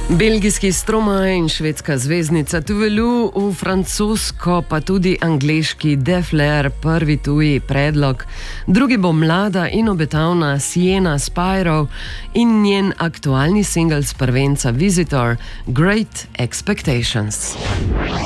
Belgijski Stromae in švedska zvezdnica Tuvalu, v francosko pa tudi angleški Def Leppard, prvi tuji predlog. Drugi bo mlada in obetavna Sienna Spiro in njen aktualni singl s prvenca Visitor, Great Expectations.